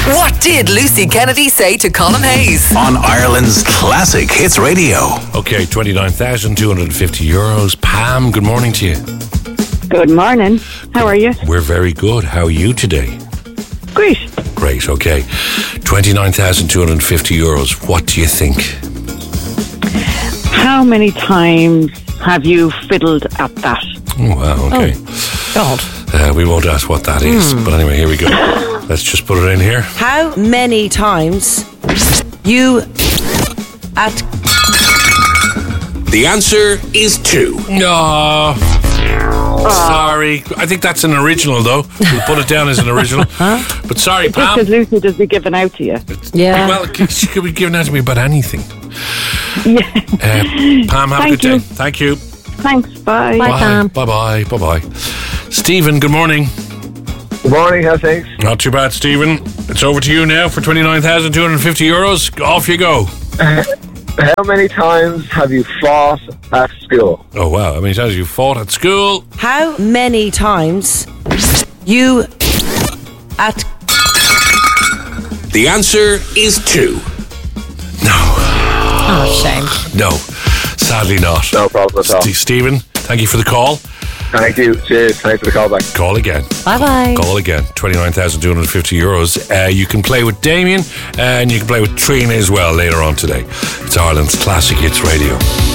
What did Lucy Kennedy say to Colin Hayes? On Ireland's Classic Hits Radio. Okay, 29,250 euros. Pam, good morning to you. Good morning. How are you? We're very good. How are you today? Great. Great, okay. 29,250 euros. What do you think? How many times have you fiddled at that? Oh, wow, okay. God. We won't ask what that is, but anyway, here we go. Let's just put it in here. How many times you at... The answer is 2. No. Sorry. I think that's an original, though. We'll put it down as an original. But sorry, Just Pam. because Lucy does be given out to you. Yeah. Well, she could be giving out to me about anything. Yeah. Pam, have a good day. Thank you. Thanks. Bye. Bye, Pam. Bye-bye. Bye-bye. Stephen, good morning. Good morning, how's things? Not too bad, Stephen. It's over to you now for 29,250 euros. Off you go. How many times have you fought at school? Oh, wow. How many times have you fought at school? How many times you at... The answer is 2. Oh, shame. No. Sadly not. No problem at all. Stephen, thank you for the call. Thank you. Cheers. Thanks for the call back. Call again. Bye-bye. Call again. 29,250 euros. You can play with Damien and you can play with Trina as well later on today. It's Ireland's Classic Hits Radio.